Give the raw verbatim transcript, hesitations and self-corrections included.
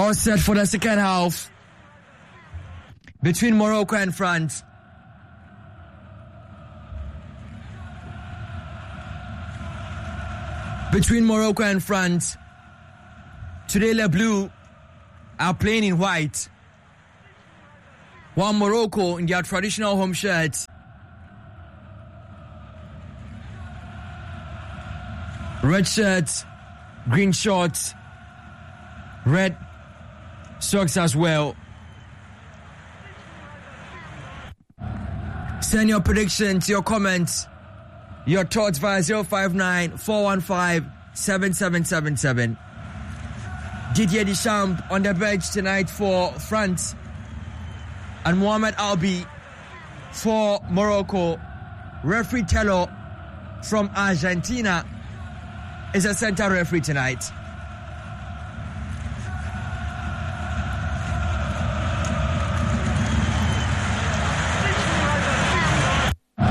All set for the second half between Morocco and France. Between Morocco and France. Today, Les Bleus are playing in white, while Morocco in their traditional home shirts. Red shirts, green shorts, red socks as well. Send your predictions, your comments, your thoughts via zero five nine, four one five, seven seven seven seven. Didier Deschamps on the bench tonight for France, and Mohamed Albi for Morocco. Referee Tello from Argentina is a center referee tonight.